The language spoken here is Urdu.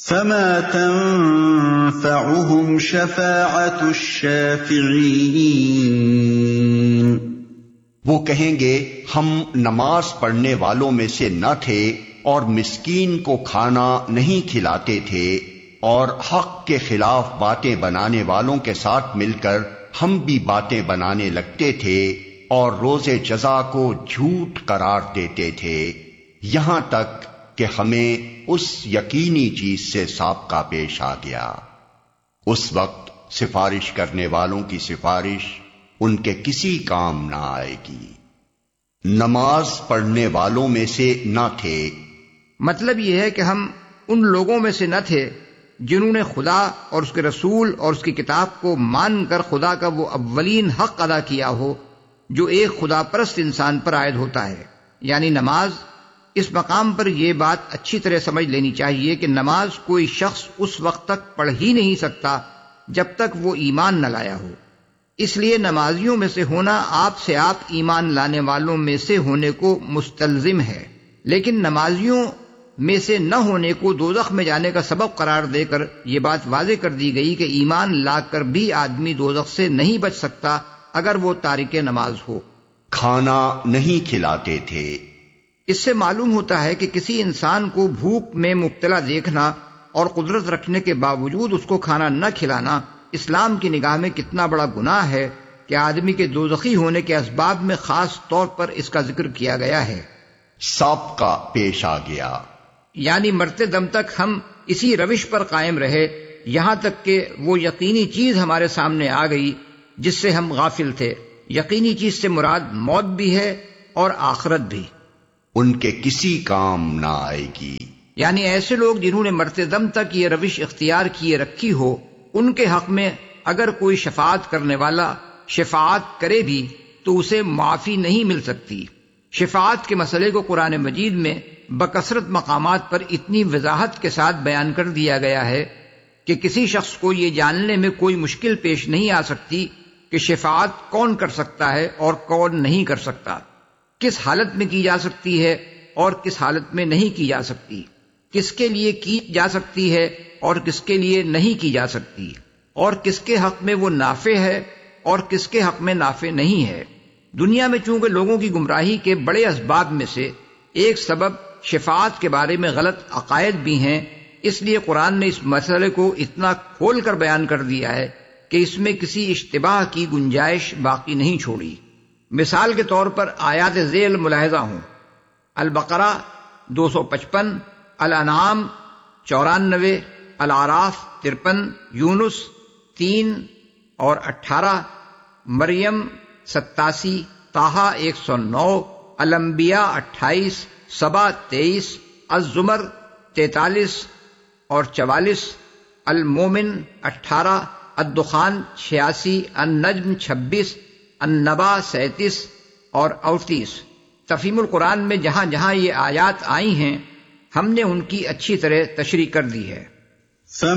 فما تنفعهم شفاعة الشافعین، وہ کہیں گے ہم نماز پڑھنے والوں میں سے نہ تھے اور مسکین کو کھانا نہیں کھلاتے تھے، اور حق کے خلاف باتیں بنانے والوں کے ساتھ مل کر ہم بھی باتیں بنانے لگتے تھے اور روز جزا کو جھوٹ قرار دیتے تھے، یہاں تک کہ ہمیں اس یقینی چیز سے سابقہ پیش آ گیا۔ اس وقت سفارش کرنے والوں کی سفارش ان کے کسی کام نہ آئے گی۔ نماز پڑھنے والوں میں سے نہ تھے، مطلب یہ ہے کہ ہم ان لوگوں میں سے نہ تھے جنہوں نے خدا اور اس کے رسول اور اس کی کتاب کو مان کر خدا کا وہ اولین حق ادا کیا ہو جو ایک خدا پرست انسان پر عائد ہوتا ہے، یعنی نماز۔ اس مقام پر یہ بات اچھی طرح سمجھ لینی چاہیے کہ نماز کوئی شخص اس وقت تک پڑھ ہی نہیں سکتا جب تک وہ ایمان نہ لایا ہو، اس لیے نمازیوں میں سے ہونا آپ سے آپ ایمان لانے والوں میں سے ہونے کو مستلزم ہے، لیکن نمازیوں میں سے نہ ہونے کو دوزخ میں جانے کا سبب قرار دے کر یہ بات واضح کر دی گئی کہ ایمان لا کر بھی آدمی دوزخ سے نہیں بچ سکتا اگر وہ تارک نماز ہو۔ کھانا نہیں کھلاتے تھے، اس سے معلوم ہوتا ہے کہ کسی انسان کو بھوک میں مبتلا دیکھنا اور قدرت رکھنے کے باوجود اس کو کھانا نہ کھلانا اسلام کی نگاہ میں کتنا بڑا گناہ ہے کہ آدمی کے دوزخی ہونے کے اسباب میں خاص طور پر اس کا ذکر کیا گیا ہے۔ سابقہ پیش آ گیا، یعنی مرتے دم تک ہم اسی روش پر قائم رہے یہاں تک کہ وہ یقینی چیز ہمارے سامنے آ گئی جس سے ہم غافل تھے۔ یقینی چیز سے مراد موت بھی ہے اور آخرت بھی۔ ان کے کسی کام نہ آئے گی، یعنی ایسے لوگ جنہوں نے مرتے دم تک یہ روش اختیار کیے رکھی ہو، ان کے حق میں اگر کوئی شفاعت کرنے والا شفاعت کرے بھی تو اسے معافی نہیں مل سکتی۔ شفاعت کے مسئلے کو قرآن مجید میں بکثرت مقامات پر اتنی وضاحت کے ساتھ بیان کر دیا گیا ہے کہ کسی شخص کو یہ جاننے میں کوئی مشکل پیش نہیں آ سکتی کہ شفاعت کون کر سکتا ہے اور کون نہیں کر سکتا، کس حالت میں کی جا سکتی ہے اور کس حالت میں نہیں کی جا سکتی، کس کے لیے کی جا سکتی ہے اور کس کے لیے نہیں کی جا سکتی، اور کس کے حق میں وہ نافع ہے اور کس کے حق میں نافع نہیں ہے۔ دنیا میں چونکہ لوگوں کی گمراہی کے بڑے اسباب میں سے ایک سبب شفاعت کے بارے میں غلط عقائد بھی ہیں، اس لیے قرآن نے اس مسئلے کو اتنا کھول کر بیان کر دیا ہے کہ اس میں کسی اشتباہ کی گنجائش باقی نہیں چھوڑی۔ مثال کے طور پر آیات ذیل ملاحظہ ہوں: البقرہ 255، الانعام 94، الاعراف 53، یونس 3 اور 18، مریم 87، طٰہٰ 109، الانبیاء 28، سبا 23، الزمر 43 اور 44، المومن 18، الدخان 86، النجم 26، النبا 37 اور 38۔ تفہیم القرآن میں جہاں جہاں یہ آیات آئی ہیں ہم نے ان کی اچھی طرح تشریح کر دی ہے۔